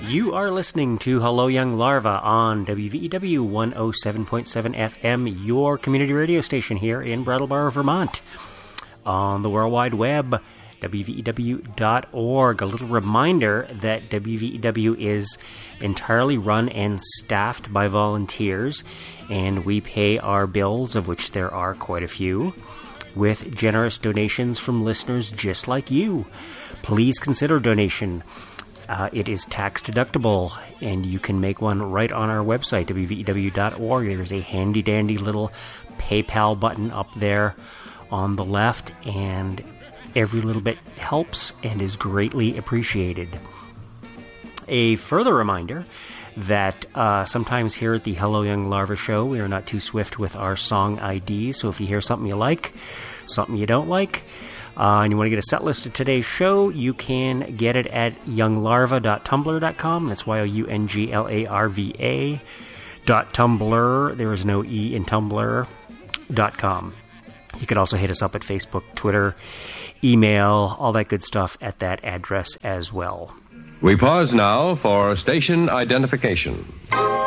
You are listening to Hello Young Larva on WVEW 107.7 FM, your community radio station here in Brattleboro, Vermont. On the World Wide Web, WVEW.org. A little reminder that WVEW is entirely run and staffed by volunteers, and we pay our bills, of which there are quite a few, with generous donations from listeners just like you. Please consider a donation. It is tax deductible, and you can make one right on our website, WVEW.org. There's a handy-dandy little PayPal button up there on the left, and every little bit helps and is greatly appreciated. A further reminder that sometimes here at the Hello Young Larva show, we are not too swift with our song IDs, so if you hear something you like, something you don't like, and you want to get a set list of today's show, you can get it at younglarva.tumblr.com. That's YOUNGLARVA.tumblr. There is no E in Tumblr.com. You can also hit us up at Facebook, Twitter, email, all that good stuff at that address as well. We pause now for station identification.